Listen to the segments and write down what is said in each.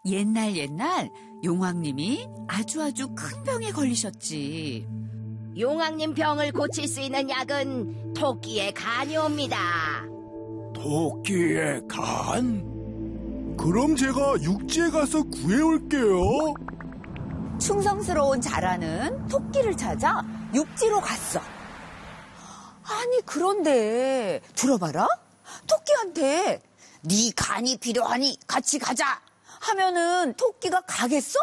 옛날 용왕님이 아주 큰 병에 걸리셨지. 용왕님 병을 고칠 수 있는 약은 토끼의 간이 옵니다. 토끼의 간? 그럼 제가 육지에 가서 구해올게요. 충성스러운 자라는 토끼를 찾아 육지로 갔어. 아니 그런데 들어봐라. 토끼한테 네 간이 필요하니 같이 가자 하면은 토끼가 가겠어?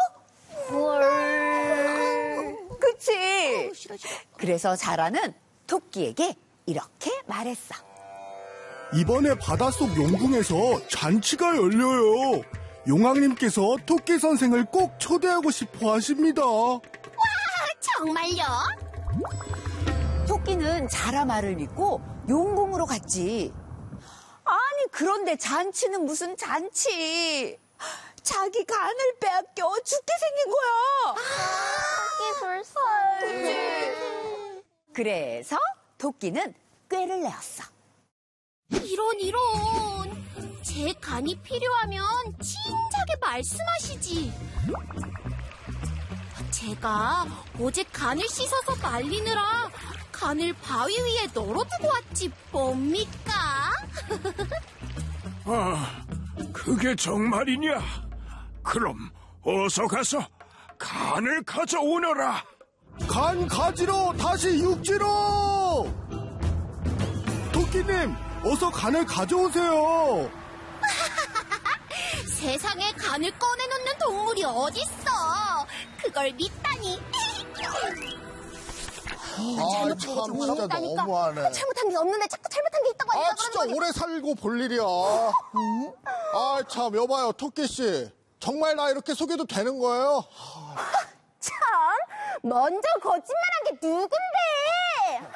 그치? 싫어. 그래서 자라는 토끼에게 이렇게 말했어. 이번에 바닷속 용궁에서 잔치가 열려요. 용왕님께서 토끼 선생을 꼭 초대하고 싶어 하십니다. 정말요? 토끼는 자라 말을 믿고 용궁으로 갔지. 아니 그런데 잔치는 무슨 잔치? 자기 간을 빼앗겨 죽게 생긴 거야. 그래서 토끼는 꾀를 내었어. 이런. 제 간이 필요하면 진작에 말씀하시지. 제가 어제 간을 씻어서 말리느라 간을 바위 위에 널어두고 왔지 뭡니까? 그게 정말이냐? 그럼 어서 가서 간을 가져오너라. 간 가지러 다시 육지로! 토끼님, 어서 간을 가져오세요. 세상에 간을 꺼내놓는 동물이 어딨어. 그걸 믿다니. 참 진짜 너무하네. 잘못한 게 없는데 자꾸 잘못한 게 있다고 하니까 진짜 오래 살고 볼 일이야. 참 여봐요, 토끼씨. 정말 나 이렇게 속여도 되는 거예요? 참, 먼저 거짓말한 게 누군데?